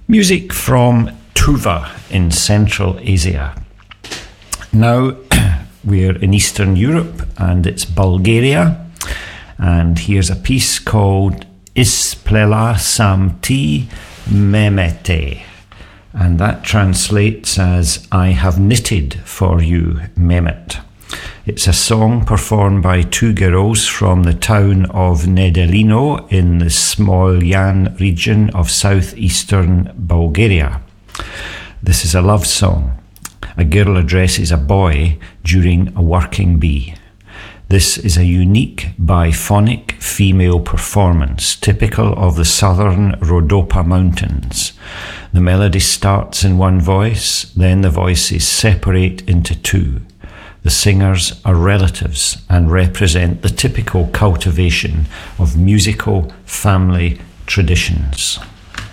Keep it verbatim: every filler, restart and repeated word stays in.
Music from Tuva in Central Asia. Now we're in Eastern Europe and it's Bulgaria, and here's a piece called Isplela Sam Ti Memete, and that translates as I have knitted for you, Mehmet. It's a song performed by two girls from the town of Nedelino in the Smolyan region of southeastern Bulgaria. This is a love song. A girl addresses a boy during a working bee. This is a unique biphonic female performance typical of the southern Rhodopa Mountains. The melody starts in one voice, then the voices separate into two. The singers are relatives and represent the typical cultivation of musical family traditions.